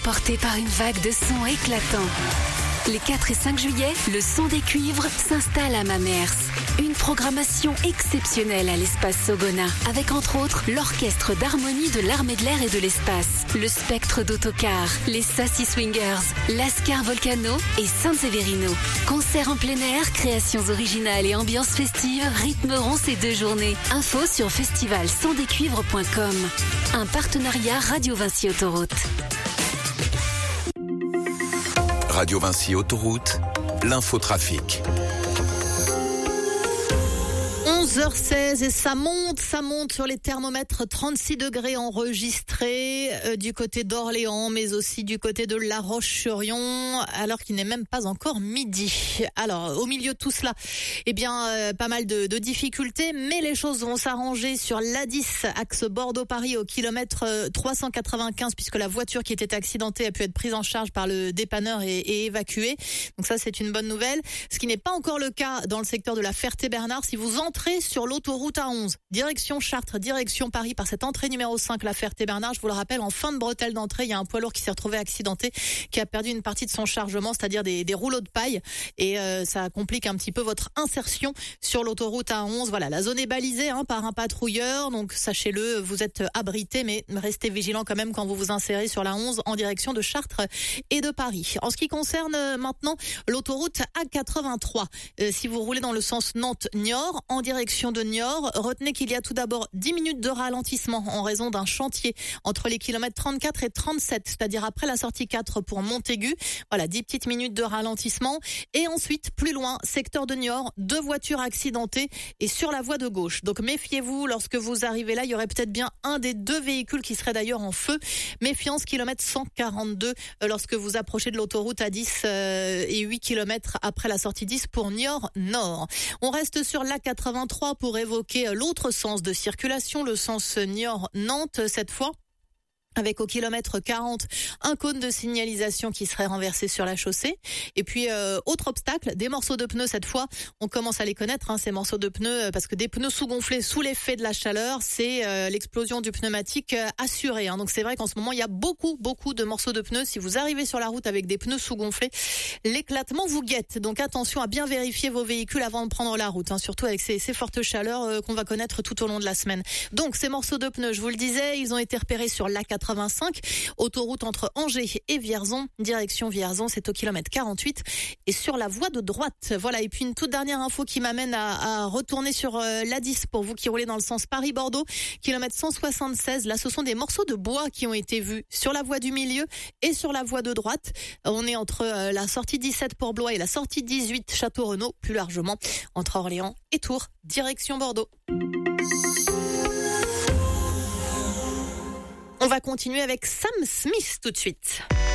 Porté par une vague de sons éclatants. Les 4 et 5 juillet, le son des cuivres s'installe à Mamers. Une programmation exceptionnelle à l'espace Sogona, avec entre autres l'orchestre d'harmonie de l'Armée de l'air et de l'espace, le Spectre d'Autocar, les Sassy Swingers, Lascar Volcano et San Severino. Concerts en plein air, créations originales et ambiance festive rythmeront ces 2 journées. Info sur festivalsondescuivres.com. Un partenariat Radio Vinci Autoroute. Radio Vinci Autoroute, l'infotrafic. 11h16 et ça monte sur les thermomètres, 36 degrés enregistrés du côté d'Orléans, mais aussi du côté de La Roche-sur-Yon, alors qu'il n'est même pas encore midi. Alors, au milieu de tout cela, pas mal de difficultés, mais les choses vont s'arranger sur l'A10, axe Bordeaux-Paris, au kilomètre 395, puisque la voiture qui était accidentée a pu être prise en charge par le dépanneur et évacuée. Donc ça, c'est une bonne nouvelle. Ce qui n'est pas encore le cas dans le secteur de la Ferté-Bernard. Si vous entrez sur l'autoroute A11, direction Chartres, direction Paris, par cette entrée numéro 5, la Ferté-Bernard, je vous le rappelle, en fin de bretelle d'entrée, il y a un poids lourd qui s'est retrouvé accidenté, qui a perdu une partie de son chargement, c'est-à-dire des rouleaux de paille, et ça complique un petit peu votre insertion sur l'autoroute A11. Voilà, la zone est balisée par un patrouilleur, donc sachez-le, vous êtes abrité, mais restez vigilants quand même quand vous vous insérez sur la 11 en direction de Chartres et de Paris. En ce qui concerne maintenant l'autoroute A83, si vous roulez dans le sens Nantes-Niort, en direction de Niort, retenez qu'il y a tout d'abord 10 minutes de ralentissement en raison d'un chantier entre les kilomètres 34 et 37, c'est-à-dire après la sortie 4 pour Montaigu. Voilà, 10 petites minutes de ralentissement. Et ensuite, plus loin, secteur de Niort, 2 voitures accidentées et sur la voie de gauche. Donc méfiez-vous, lorsque vous arrivez là, il y aurait peut-être bien un des 2 véhicules qui serait d'ailleurs en feu. Méfiance, kilomètre 142, lorsque vous approchez de l'autoroute A10 et 8 kilomètres après la sortie 10 pour Niort Nord. On reste sur l'A83 pour évoquer l'autre sens de circulation, le sens Niort-Nantes cette fois. Avec au kilomètre 40, un cône de signalisation qui serait renversé sur la chaussée. Et puis, autre obstacle, des morceaux de pneus cette fois. On commence à les connaître, ces morceaux de pneus, parce que des pneus sous-gonflés sous l'effet de la chaleur, c'est l'explosion du pneumatique assurée. Donc c'est vrai qu'en ce moment, il y a beaucoup de morceaux de pneus. Si vous arrivez sur la route avec des pneus sous-gonflés, l'éclatement vous guette. Donc attention à bien vérifier vos véhicules avant de prendre la route, surtout avec ces fortes chaleurs qu'on va connaître tout au long de la semaine. Donc ces morceaux de pneus, je vous le disais, ils ont été repérés sur l'A85, autoroute entre Angers et Vierzon, direction Vierzon, c'est au kilomètre 48 et sur la voie de droite. Voilà, et puis une toute dernière info qui m'amène à retourner sur l'A10 pour vous qui roulez dans le sens Paris-Bordeaux, kilomètre 176. Là, ce sont des morceaux de bois qui ont été vus sur la voie du milieu et sur la voie de droite. On est entre la sortie 17 pour Blois et la sortie 18 Château-Renaud, plus largement entre Orléans et Tours, direction Bordeaux. On va continuer avec Sam Smith tout de suite.